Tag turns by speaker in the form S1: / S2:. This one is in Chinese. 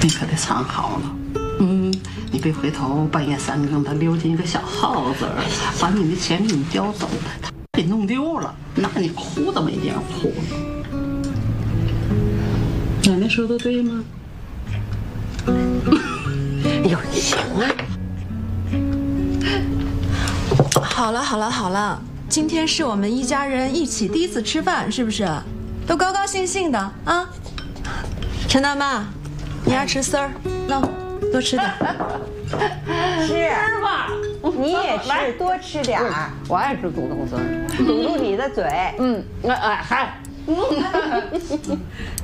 S1: 你可得藏好了。你别回头半夜三更的溜进一个小耗子，把你的钱给你叼走，他给弄丢了，那你哭都没地方哭了。奶奶说的对吗？
S2: 有行啊。
S3: 好了好了好了，今天是我们一家人一起第一次吃饭，是不是？都高高兴兴的啊。陈大妈，你爱吃丝儿，那多吃点。
S2: 吃
S4: 吧，
S2: 你也吃，多吃点儿。
S4: 我爱吃土豆丝儿，
S2: 堵住你的嘴。
S4: 嗨。